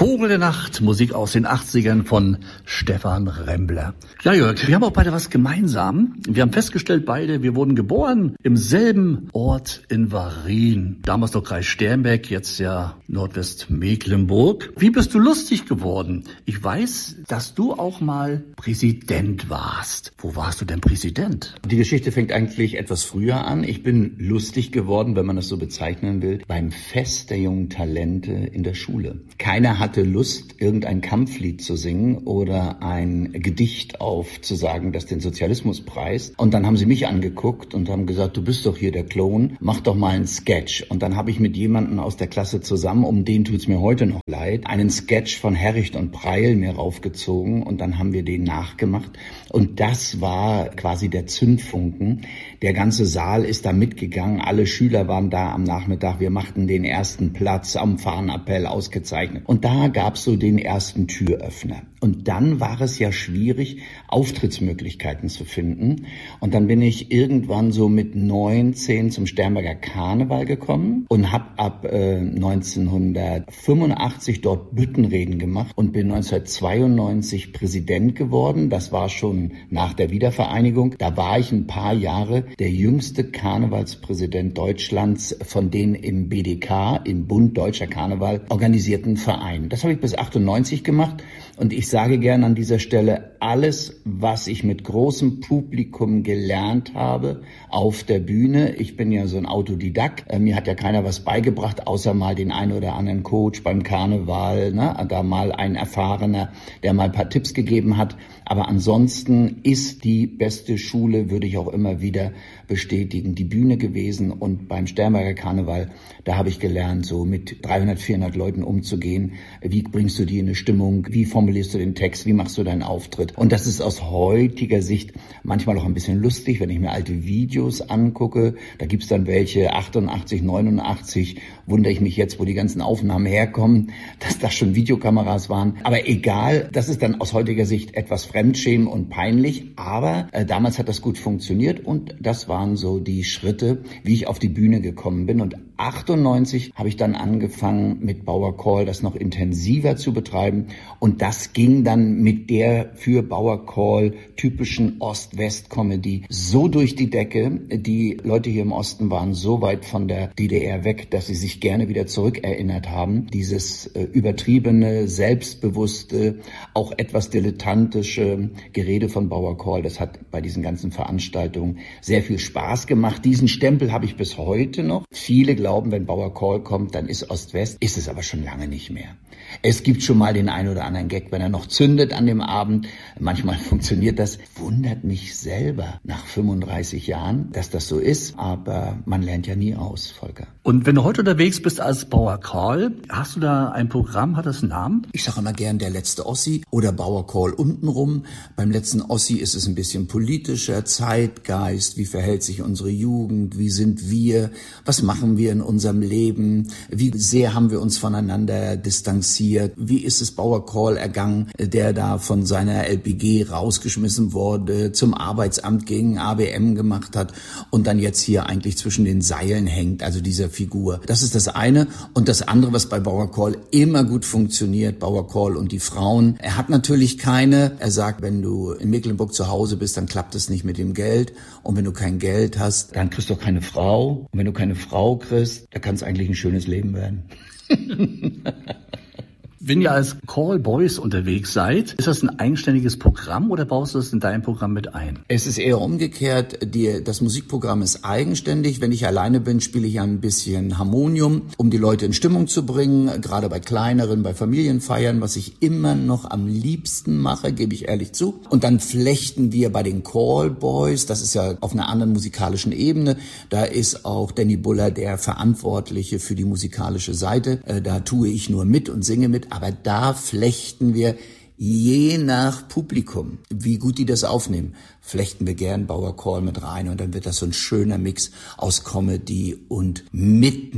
Vogel der Nacht, Musik aus den 80ern von Stefan Rembler. Ja, Jörg, wir haben auch beide was gemeinsam. Wir haben festgestellt, wir wurden geboren im selben Ort in Varin. Damals noch Kreis Sternberg, jetzt ja Nordwestmecklenburg. Wie bist du lustig geworden? Ich weiß, dass du auch mal Präsident warst. Wo warst du denn Präsident? Die Geschichte fängt eigentlich etwas früher an. Ich bin lustig geworden, wenn man das so bezeichnen will, beim Fest der jungen Talente in der Schule. Keiner hatte Lust, irgendein Kampflied zu singen oder ein Gedicht aufzusagen, das den Sozialismus preist. Und dann haben sie mich angeguckt und haben gesagt, du bist doch hier der Clown, mach doch mal einen Sketch. Und dann habe ich mit jemandem aus der Klasse zusammen, um den tut's mir heute noch leid, einen Sketch von Herricht und Preil mir raufgezogen und dann haben wir den nachgemacht. Und das war quasi der Zündfunken. Der ganze Saal ist da mitgegangen, alle Schüler waren da am Nachmittag, wir machten den ersten Platz am Fahnenappell, ausgezeichnet. Und da gab's so den ersten Türöffner. Und dann war es ja schwierig, Auftrittsmöglichkeiten zu finden. Und dann bin ich irgendwann so mit 19 zum Sternberger Karneval gekommen und habe ab 1985 dort Büttenreden gemacht und bin 1992 Präsident geworden. Das war schon nach der Wiedervereinigung. Da war ich ein paar Jahre der jüngste Karnevalspräsident Deutschlands von den im BDK, im Bund Deutscher Karneval, organisierten Verein. Das habe ich bis 98 gemacht und ich sage gerne an dieser Stelle, alles, was ich mit großem Publikum gelernt habe auf der Bühne, ich bin ja so ein Autodidakt, mir hat ja keiner was beigebracht, außer mal den einen oder anderen Coach beim Karneval, da mal ein Erfahrener, der mal ein paar Tipps gegeben hat, aber ansonsten ist die beste Schule, würde ich auch immer wieder bestätigen, die Bühne gewesen und beim Sternberger Karneval, da habe ich gelernt, so mit 300, 400 Leuten umzugehen, wie bringst du die in eine Stimmung, wie formulierst du den Text, wie machst du deinen Auftritt und das ist aus heutiger Sicht manchmal auch ein bisschen lustig, wenn ich mir alte Videos angucke, da gibt's dann welche 88, 89, wundere ich mich jetzt, wo die ganzen Aufnahmen herkommen, dass das schon Videokameras waren, aber egal, das ist dann aus heutiger Sicht etwas Fremdschämen und peinlich, aber damals hat das gut funktioniert und das waren so die Schritte, wie ich auf die Bühne gekommen bin und 98 habe ich dann angefangen mit Bauer Call das noch intensiver zu betreiben und das ging dann mit der für Bauer Call typischen Ost-West-Comedy so durch die Decke. Die Leute hier im Osten waren so weit von der DDR weg, dass sie sich gerne wieder zurückerinnert haben. Dieses übertriebene, selbstbewusste, auch etwas dilettantische Gerede von Bauer Call, das hat bei diesen ganzen Veranstaltungen sehr viel Spaß gemacht. Diesen Stempel habe ich bis heute noch. Viele glauben, wenn Bauer Call kommt, dann ist Ost-West, ist es aber schon lange nicht mehr. Es gibt schon mal den einen oder anderen Gag, wenn er noch zündet an dem Abend. Manchmal funktioniert das. Wundert mich selber nach 35 Jahren, dass das so ist. Aber man lernt ja nie aus, Volker. Und wenn du heute unterwegs bist als Bauer Call, hast du da ein Programm, hat das einen Namen? Ich sage immer gern der letzte Ossi oder Bauer Call untenrum. Beim letzten Ossi ist es ein bisschen politischer, Zeitgeist, wie verhält sich unsere Jugend, wie sind wir, was machen wir in unserem Leben, wie sehr haben wir uns voneinander distanziert, wie ist es Bauer Call ergangen, der da von seiner LPG rausgeschmissen wurde, zum Arbeitsamt ging, ABM gemacht hat und dann jetzt hier eigentlich zwischen den Seilen hängt, also dieser Figur. Das ist das eine. Und das andere, was bei Bauer Call immer gut funktioniert, Bauer Call und die Frauen. Er hat natürlich keine. Er sagt, wenn du in Mecklenburg zu Hause bist, dann klappt es nicht mit dem Geld. Und wenn du kein Geld hast, dann kriegst du auch keine Frau. Und wenn du keine Frau kriegst, dann kann es eigentlich ein schönes Leben werden. Wenn ihr als Callboys unterwegs seid, ist das ein eigenständiges Programm oder baust du das in dein Programm mit ein? Es ist eher umgekehrt. Das Musikprogramm ist eigenständig. Wenn ich alleine bin, spiele ich ein bisschen Harmonium, um die Leute in Stimmung zu bringen. Gerade bei kleineren, bei Familienfeiern, was ich immer noch am liebsten mache, gebe ich ehrlich zu. Und dann flechten wir bei den Callboys. Das ist ja auf einer anderen musikalischen Ebene. Da ist auch Danny Buller der Verantwortliche für die musikalische Seite. Da tue ich nur mit und singe mit. Aber da flechten wir je nach Publikum, wie gut die das aufnehmen, flechten wir gern Bauer Call mit rein und dann wird das so ein schöner Mix aus Comedy und mit